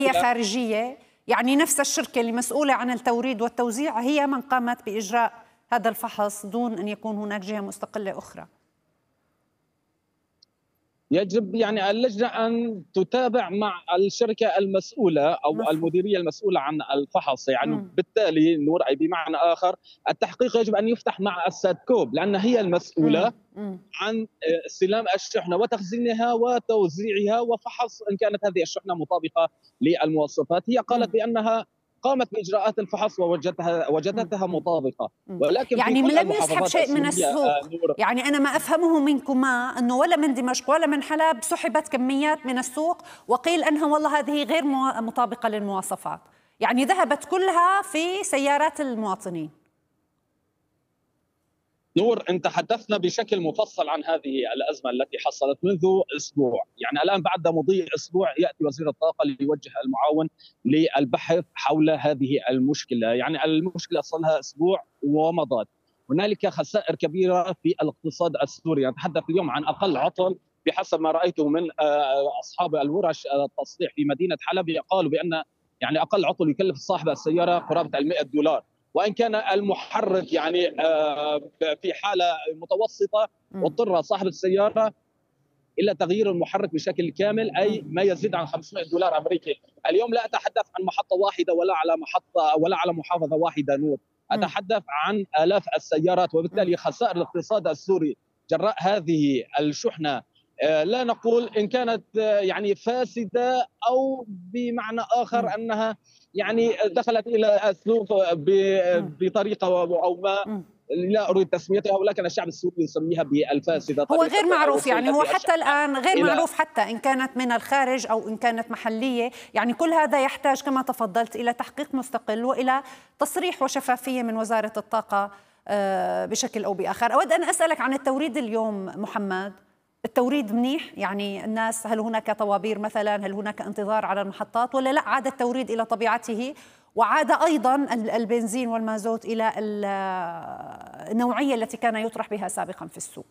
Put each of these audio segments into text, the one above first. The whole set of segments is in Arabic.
هي خارجية، يعني نفس الشركة اللي مسؤولة عن التوريد والتوزيع هي من قامت بإجراء هذا الفحص دون أن يكون هناك جهة مستقلة أخرى. يجب يعني اللجنة أن تتابع مع الشركة المسؤولة أو مفهوم. المديرية المسؤولة عن الفحص، يعني بالتالي نور أي بمعنى آخر التحقيق يجب أن يفتح مع السادكوب، لأن هي المسؤولة عن استلام الشحنة وتخزينها وتوزيعها وفحص إن كانت هذه الشحنة مطابقة للمواصفات. هي قالت بأنها قامت بإجراءات الفحص ووجدتها مطابقة، ولكن في يعني كل لم يسحب المحافظات شيء من السوق. نور، يعني أنا ما أفهمه منكما أنه ولا من دمشق ولا من حلب سحبت كميات من السوق وقيل أنها والله هذه غير مطابقة للمواصفات، يعني ذهبت كلها في سيارات المواطنين. نور، أن تحدثنا بشكل مفصل عن هذه الأزمة التي حصلت منذ أسبوع، يعني الآن بعد مضي أسبوع يأتي وزير الطاقة ليوجه المعاون للبحث حول هذه المشكلة. يعني المشكلة صار لها أسبوع ومضت، هنالك خسائر كبيرة في الاقتصاد السوري. نتحدث اليوم عن أقل عطل بحسب ما رأيته من أصحاب الورش التصليح في مدينة حلب، قالوا بأن يعني أقل عطل يكلف صاحب السيارة قرابة $100، وان كان المحرك يعني في حاله متوسطه واضطر صاحب السياره الى تغيير المحرك بشكل كامل، اي ما يزيد عن $500 امريكي. اليوم لا اتحدث عن محطه واحده ولا على محطه ولا على محافظه واحده نور، اتحدث عن الاف السيارات، وبالتالي خسائر الاقتصاد السوري جراء هذه الشحنه لا نقول ان كانت يعني فاسده او بمعنى اخر انها يعني دخلت الى السوق بطريقه او ما لا اريد تسميتها، ولكن الشعب السوري يسميها بالفاسده. هو غير معروف، يعني هو حتى الان غير معروف حتى ان كانت من الخارج او ان كانت محليه، يعني كل هذا يحتاج كما تفضلت الى تحقيق مستقل والى تصريح وشفافيه من وزاره الطاقه بشكل او باخر. اود ان اسالك عن التوريد اليوم محمد. التوريد منيح؟ يعني الناس هل هناك طوابير مثلا؟ هل هناك انتظار على المحطات ولا لا عاد التوريد إلى طبيعته وعاد أيضا البنزين والمازوت إلى النوعية التي كان يطرح بها سابقا في السوق؟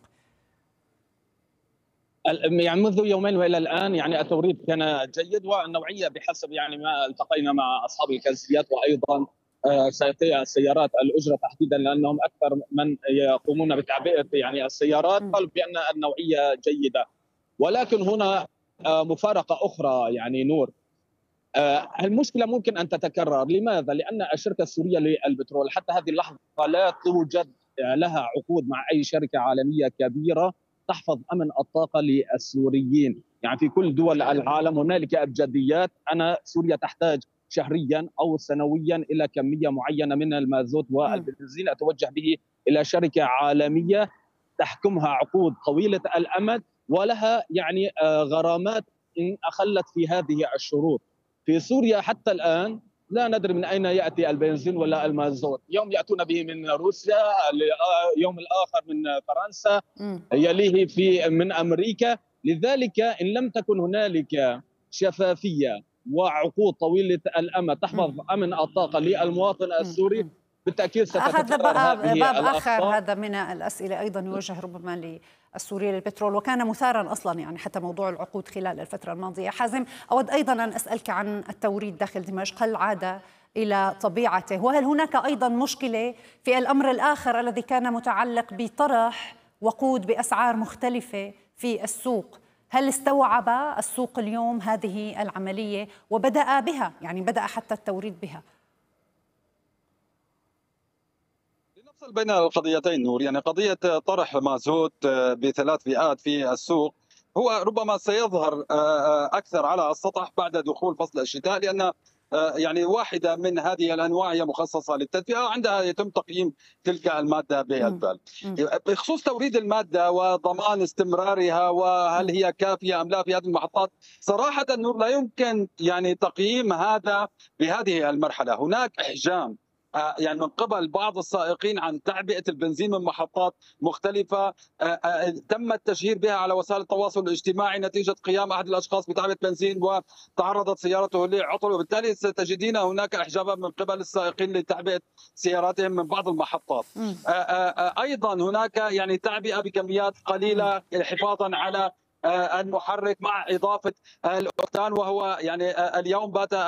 يعني منذ يومين والى الان يعني التوريد كان جيد، والنوعيه بحسب يعني ما التقينا مع اصحاب الكاسيات وايضا سائقي السيارات الاجره تحديدا، لانهم اكثر من يقومون بتعبئه يعني السيارات، قالوا بان النوعيه جيده. ولكن هنا مفارقه اخرى يعني نور، المشكله ممكن ان تتكرر. لماذا؟ لان الشركه السوريه للبترول حتى هذه اللحظه لا توجد لها عقود مع اي شركه عالميه كبيره تحفظ امن الطاقه للسوريين. يعني في كل دول العالم هنالك ابجديات، انا سوريا تحتاج شهريا او سنويا الى كميه معينه من المازوت والبنزين اتوجه به الى شركه عالميه تحكمها عقود طويله الامد ولها يعني غرامات ان اخلت في هذه الشروط. في سوريا حتى الان لا ندري من اين ياتي البنزين ولا المازوت، يوم ياتون به من روسيا، يوم الاخر من فرنسا، يليه في من امريكا. لذلك ان لم تكن هنالك شفافيه وعقود طويله الامد تحفظ امن الطاقه للمواطن السوري بالتاكيد ستتكرر هذه باب الأخطاء. آخر هذا من الأسئلة أيضا يوجه ربما للسوري للبترول، وكان مثارا أصلا يعني حتى موضوع العقود خلال الفترة الماضية. حازم، أود أيضا أن أسألك عن التوريد داخل دمشق، هل عاد إلى طبيعته؟ وهل هناك أيضا مشكلة في الأمر الآخر الذي كان متعلق بطرح وقود بأسعار مختلفة في السوق؟ هل استوعب السوق اليوم هذه العملية وبدأ بها، يعني بدأ حتى التوريد بها؟ نفصل بين القضيتين نور، يعني قضية طرح مازوت بثلاث فئات في السوق هو ربما سيظهر أكثر على السطح بعد دخول فصل الشتاء، لأن يعني واحدة من هذه الأنواع هي مخصصة للتدفئة وعندها يتم تقييم تلك المادة بالفعل. بخصوص توريد المادة وضمان استمرارها وهل هي كافية أم لا في هذه المحطات، صراحة نور لا يمكن يعني تقييم هذا بهذه المرحلة. هناك إحجام يعني من قبل بعض السائقين عن تعبئة البنزين من محطات مختلفة تم التشهير بها على وسائل التواصل الاجتماعي نتيجة قيام أحد الأشخاص بتعبئة بنزين وتعرضت سيارته لعطل، وبالتالي ستجدين هناك إحجابا من قبل السائقين لتعبئة سياراتهم من بعض المحطات. أيضا هناك يعني تعبئة بكميات قليلة حفاظا على المحرك مع إضافة الأوكتان، وهو يعني اليوم بات